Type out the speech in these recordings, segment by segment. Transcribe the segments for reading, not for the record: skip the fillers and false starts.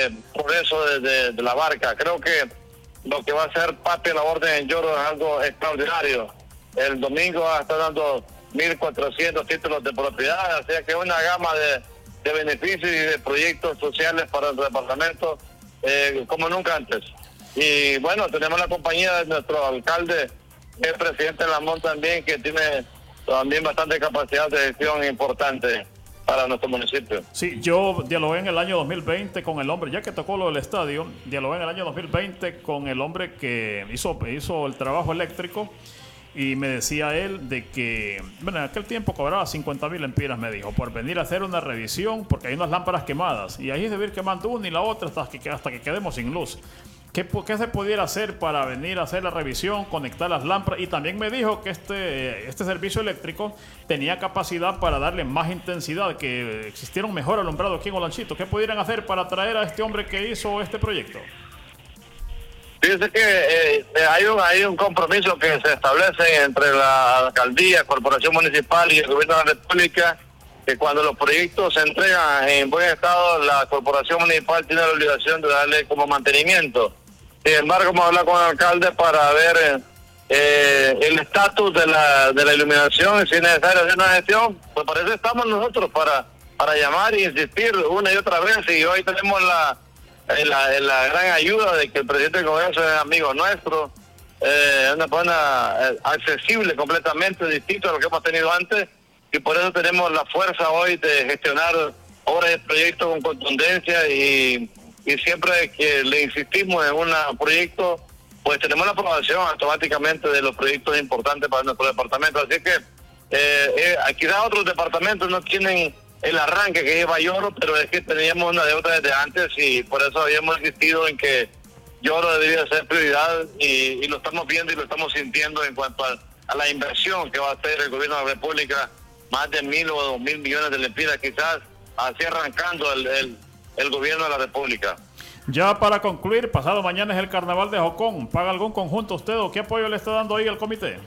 progreso de la barca. Creo que lo que va a ser parte de la orden en Lloro es algo extraordinario. El domingo va a estar dando 1.400 títulos de propiedad, así que una gama de beneficios y de proyectos sociales para el departamento como nunca antes. Y bueno, tenemos la compañía de nuestro alcalde, el presidente Lamont también, que tiene también bastante capacidad de gestión importante para nuestro municipio. Sí, yo dialogué en el año 2020 con el hombre, ya que tocó lo del estadio, dialogué en el año 2020 con el hombre que hizo el trabajo eléctrico y me decía él de que, bueno, en aquel tiempo cobraba 50,000 lempiras, me dijo, por venir a hacer una revisión, porque hay unas lámparas quemadas y ahí es de ir quemando una y la otra hasta que quedemos sin luz. ¿Qué se pudiera hacer para venir a hacer la revisión, conectar las lámparas? Y también me dijo que este servicio eléctrico tenía capacidad para darle más intensidad, que existiera un mejor alumbrado aquí en Olanchito. ¿Qué pudieran hacer para atraer a este hombre que hizo este proyecto? Fíjese que hay un compromiso que se establece entre la alcaldía, corporación municipal y el gobierno de la República, que cuando los proyectos se entregan en buen estado, la corporación municipal tiene la obligación de darle como mantenimiento. Sin embargo, vamos a hablar con el alcalde para ver el estatus de la iluminación y si es necesario hacer una gestión. Pues para eso estamos nosotros, para llamar e insistir una y otra vez. Y hoy tenemos la gran ayuda de que el presidente del gobierno es amigo nuestro, una persona accesible, completamente distinto a lo que hemos tenido antes, y por eso tenemos la fuerza hoy de gestionar obras de proyectos con contundencia y siempre que le insistimos en un proyecto, pues tenemos la aprobación automáticamente de los proyectos importantes para nuestro departamento. Así que quizás otros departamentos no tienen el arranque que lleva Lloro, pero es que teníamos una deuda desde antes y por eso habíamos insistido en que Lloro debería ser prioridad y lo estamos viendo y lo estamos sintiendo en cuanto a la inversión que va a hacer el gobierno de la República, más de 1.000 o 2.000 millones de lempiras quizás, así arrancando el gobierno de la República. Ya para concluir, pasado mañana es el carnaval de Jocón. ¿Paga algún conjunto usted o qué apoyo le está dando ahí al comité?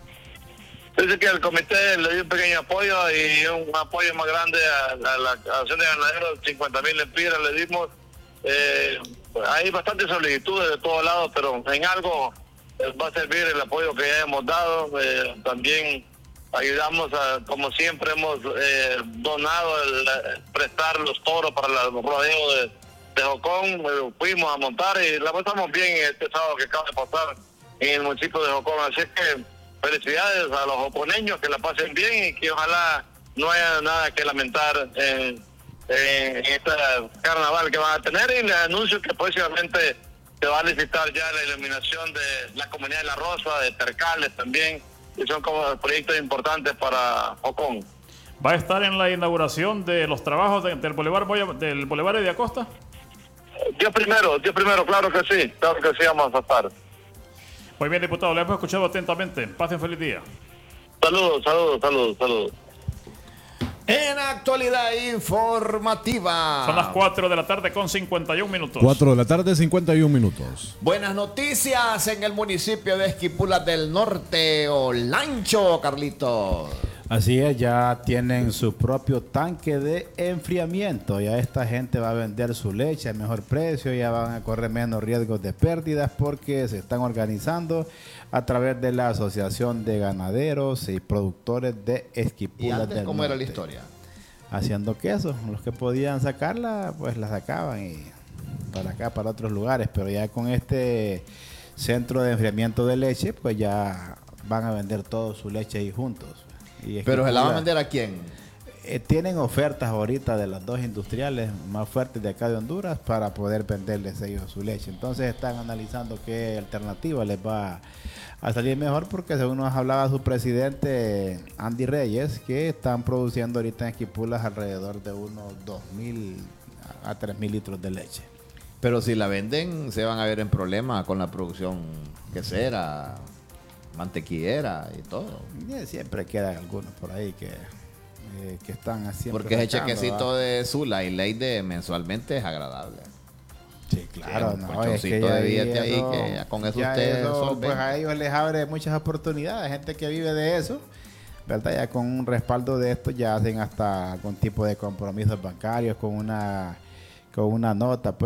Dice que el comité le dio un pequeño apoyo y un apoyo más grande a la acción de ganaderos, 50,000 lempiras le dimos. Hay bastantes solicitudes de todos lados, pero en algo va a servir el apoyo que ya hemos dado. También ayudamos, como siempre hemos donado, prestar los toros para el rodeo de Jocón. Fuimos a montar y la pasamos bien este sábado que acaba de pasar en el municipio de Jocón. Así que felicidades a los joconeños, que la pasen bien y que ojalá no haya nada que lamentar en este carnaval que van a tener. Y les anuncio que próximamente se va a licitar ya la iluminación de la comunidad de La Rosa, de Percales también, que son como proyectos importantes para Jocón. ¿Va a estar en la inauguración de los trabajos del Boulevard de Acosta? Dios primero, claro que sí vamos a estar. Muy bien, diputado, le hemos escuchado atentamente. Pasen feliz día. Saludos. En actualidad informativa. Son las 4 de la tarde con 51 minutos. 4 de la tarde, 51 minutos. Buenas noticias en el municipio de Esquipulas del Norte, Olancho, Carlitos. Así es, ya tienen su propio tanque de enfriamiento. Ya esta gente va a vender su leche a mejor precio, ya van a correr menos riesgos de pérdidas porque se están organizando a través de la Asociación de Ganaderos y Productores de Esquipulas del Norte. ¿Cómo era la historia? Haciendo queso. Los que podían sacarla, pues la sacaban y para acá, para otros lugares. Pero ya con este centro de enfriamiento de leche, pues ya van a vender toda su leche ahí juntos. ¿Pero se la van a vender a quién? Tienen ofertas ahorita de las dos industriales más fuertes de acá de Honduras para poder venderles ellos su leche. Entonces están analizando qué alternativa les va a salir mejor, porque según nos hablaba su presidente Andy Reyes, que están produciendo ahorita en Esquipulas alrededor de unos 2,000 a 3,000 litros de leche. Pero si la venden, se van a ver en problemas con la producción quesera, mantequillera y todo. Siempre quedan algunos por ahí que están haciendo. Porque ese chequecito de Zula y Leide mensualmente es agradable. Sí, claro. Sí, no, es que de billete ahí, que ya con eso usted pues a ellos les abre muchas oportunidades. Gente que vive de eso, ¿verdad? Ya con un respaldo de esto ya hacen hasta algún tipo de compromisos bancarios con una nota, pues.